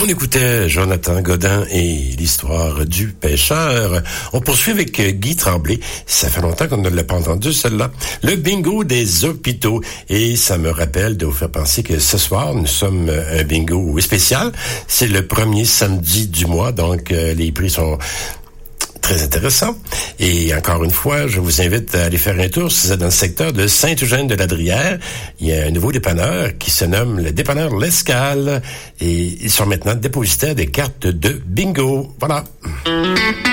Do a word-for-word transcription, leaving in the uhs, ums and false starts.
écoutait Jonathan Godin et l'histoire du pêcheur. On poursuit avec Guy Tremblay. Ça fait longtemps qu'on ne l'a pas entendu, celle-là. Le bingo des hôpitaux. Et ça me rappelle de vous faire penser que ce soir, nous sommes un bingo spécial. C'est le premier samedi du mois, donc euh, les prix sont très intéressant. Et encore une fois, je vous invite à aller faire un tour si vous êtes dans le secteur de Saint-Eugène-de-la-Drière. Il y a un nouveau dépanneur qui se nomme le dépanneur L'Escale. Et ils sont maintenant dépositaires des cartes de bingo. Voilà.